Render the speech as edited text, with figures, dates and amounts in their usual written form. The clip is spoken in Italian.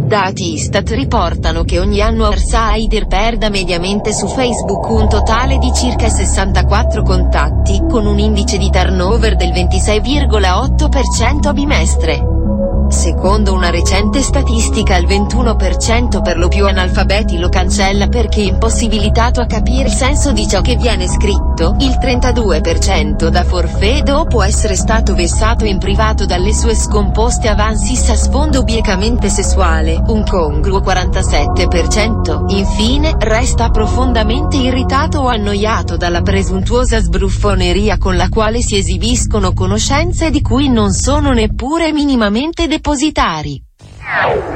Dati Istat riportano che ogni anno Outsider perda mediamente su Facebook un totale di circa 64 contatti, con un indice di turnover del 26,8% a bimestre. Secondo una recente statistica il 21% per lo più analfabeti lo cancella perché impossibilitato a capire il senso di ciò che viene scritto, il 32% dà forfait dopo essere stato vessato in privato dalle sue scomposte avances a sfondo biecamente sessuale, un congruo 47%, infine, resta profondamente irritato o annoiato dalla presuntuosa sbruffoneria con la quale si esibiscono conoscenze di cui non sono neppure minimamente depositari.